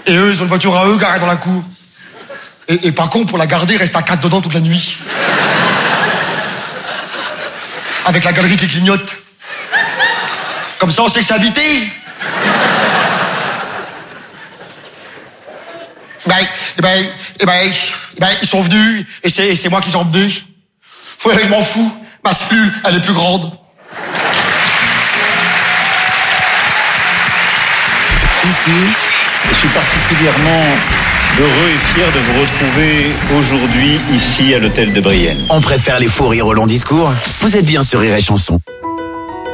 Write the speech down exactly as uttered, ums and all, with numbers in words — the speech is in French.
Et eux, ils ont une voiture à eux garée dans la cour. Et, et pas con, pour la garder, ils restent à quatre dedans toute la nuit. Avec la galerie qui clignote. Comme ça, on sait que c'est habité. Ben, et ben, et ben, et ben, ils sont venus, et c'est, et c'est moi qui les ai emmenés. Ouais, je m'en fous. Ma cellule, elle est plus grande. Ici, je suis particulièrement heureux et fier de vous retrouver aujourd'hui ici à l'hôtel de Brienne. On préfère les faux rires aux longs discours. Vous êtes bien sur Rire et Chanson.